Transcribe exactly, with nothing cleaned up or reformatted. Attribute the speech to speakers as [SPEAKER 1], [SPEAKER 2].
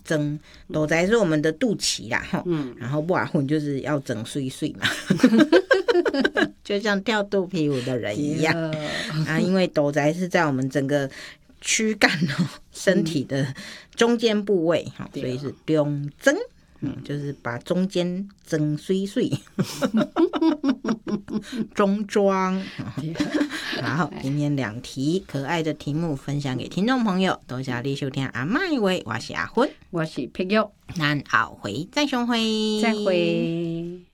[SPEAKER 1] 整肚仔是我们的肚脐啦，嗯，然后抹粉就是要整碎碎嘛，就像跳肚皮舞的人一样啊，因为肚仔是在我们整个躯干哦身体的中间部位，所以是中整。嗯，就是把中间整碎碎，中装。好，今天两题可爱的题目分享给听众朋友，多谢你收听阿嬷的话，我是阿芬，
[SPEAKER 2] 我是碧玉，
[SPEAKER 1] 咱后回再相会，
[SPEAKER 2] 再会。